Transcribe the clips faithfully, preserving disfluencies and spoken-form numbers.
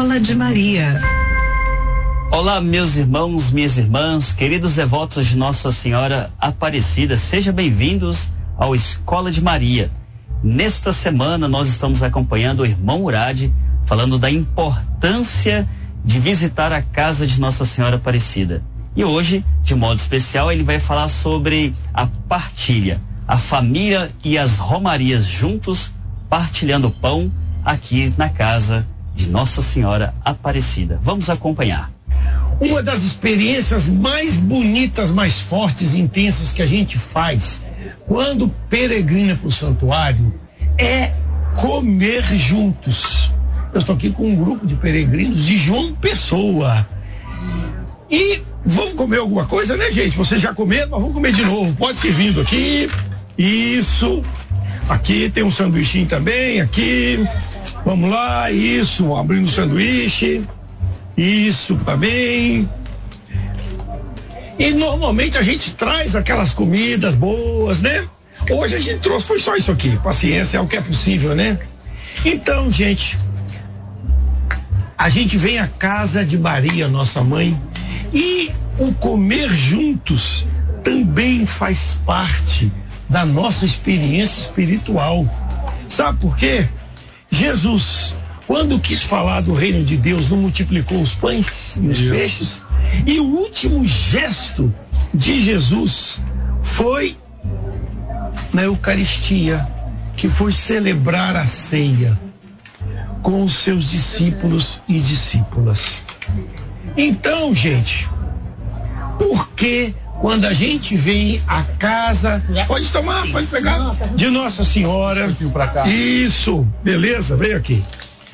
Escola de Maria. Olá, meus irmãos, minhas irmãs, queridos devotos de Nossa Senhora Aparecida, sejam bem-vindos ao Escola de Maria. Nesta semana nós estamos acompanhando o irmão Murad, falando da importância de visitar a casa de Nossa Senhora Aparecida. E hoje, de modo especial, ele vai falar sobre a partilha, a família e as romarias juntos, partilhando o pão aqui na casa de Nossa Senhora Aparecida. Vamos acompanhar. Uma das experiências mais bonitas, mais fortes e intensas que a gente faz quando peregrina para o santuário é comer juntos. Eu estou aqui com um grupo de peregrinos de João Pessoa. E vamos comer alguma coisa, né, gente? Vocês já comeram, mas vamos comer de novo. Pode ser vindo aqui. Isso. Aqui tem um sanduichinho também, aqui. Vamos lá, isso. Abrindo o sanduíche. Isso também. E normalmente a gente traz aquelas comidas boas, né? Hoje a gente trouxe, foi só isso aqui. Paciência, é o que é possível, né? Então, gente, a gente vem à casa de Maria, nossa mãe, e o comer juntos também faz parte da nossa experiência espiritual. Sabe por quê? Jesus, quando quis falar do reino de Deus, não multiplicou os pães e os Deus. peixes? E o último gesto de Jesus foi na Eucaristia, que foi celebrar a ceia com os seus discípulos e discípulas. Então, gente, por que quando a gente vem à casa, pode tomar, pode pegar, de Nossa Senhora, isso, beleza, vem aqui.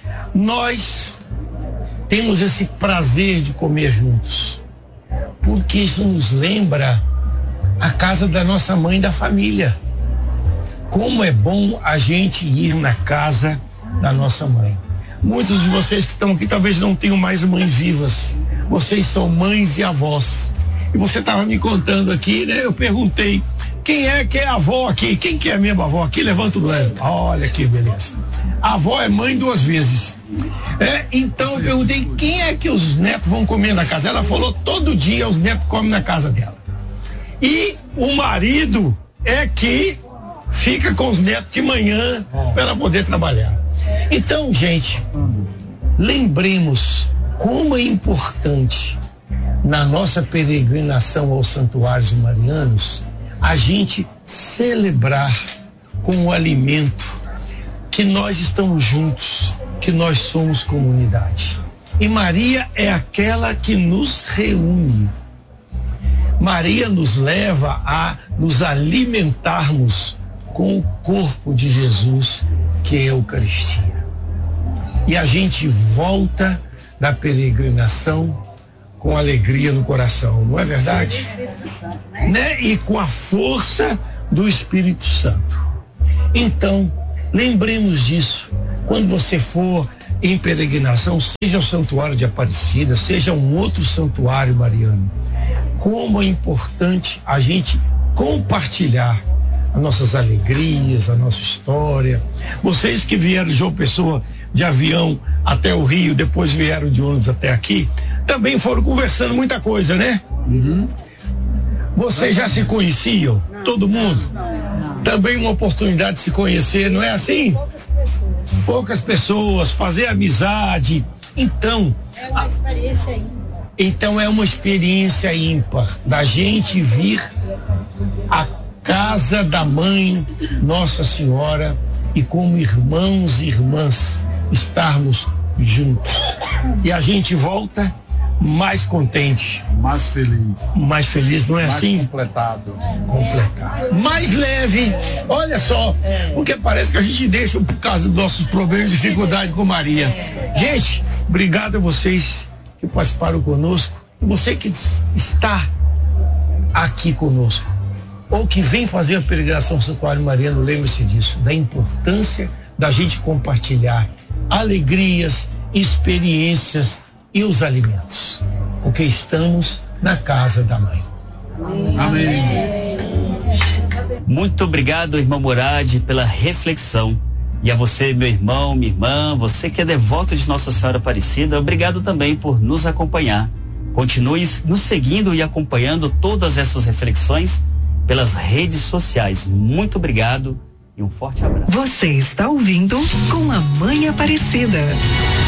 Nós temos esse prazer de comer juntos, porque isso nos lembra a casa da nossa mãe, da família. Como é bom a gente ir na casa da nossa mãe. Muitos de vocês que estão aqui talvez não tenham mais mães vivas. Vocês são mães e avós. E você estava me contando aqui, né? Eu perguntei, quem é que é avó aqui? Quem que é mesmo avó aqui? Levanta o dedo. Olha que beleza. A avó é mãe duas vezes. É, então eu perguntei, quem é que os netos vão comer na casa? Ela falou, todo dia os netos comem na casa dela. E o marido é que fica com os netos de manhã para ela poder trabalhar. Então, gente, lembremos como é importante na nossa peregrinação aos santuários marianos a gente celebrar com o alimento que nós estamos juntos, que nós somos comunidade. E Maria é aquela que nos reúne. Maria nos leva a nos alimentarmos com o corpo de Jesus, que é a Eucaristia. E a gente volta da peregrinação com alegria no coração, não é verdade? Né? E com a força do Espírito Santo. Então, lembremos disso. Quando você for em peregrinação, seja o Santuário de Aparecida, seja um outro santuário mariano, como é importante a gente compartilhar as nossas alegrias, a nossa história. Vocês que vieram de João Pessoa de avião até o Rio, depois vieram de ônibus até aqui, também foram conversando muita coisa, né? Uhum. Vocês já se conheciam? Não, todo mundo? Não, não. Também uma oportunidade de se conhecer, não é assim? Poucas pessoas, fazer amizade. Então, é uma experiência ímpar. Então é uma experiência ímpar da gente vir à casa da mãe Nossa Senhora e como irmãos e irmãs estarmos juntos. E a gente volta mais contente, mais feliz, mais feliz, não é mais assim? Completado, completado, mais leve. Olha só, porque parece que a gente deixa por causa dos nossos problemas e dificuldade com Maria. Gente, obrigado a vocês que participaram conosco, e você que está aqui conosco ou que vem fazer a peregrinação ao Santuário Mariano, lembre-se disso, da importância da gente compartilhar alegrias, experiências e os alimentos, porque estamos na casa da mãe. Amém. Muito obrigado, irmão Murad, pela reflexão. E a você, meu irmão, minha irmã, você que é devoto de Nossa Senhora Aparecida, obrigado também por nos acompanhar. Continue nos seguindo e acompanhando todas essas reflexões pelas redes sociais. Muito obrigado e um forte abraço. Você está ouvindo Com a Mãe Aparecida.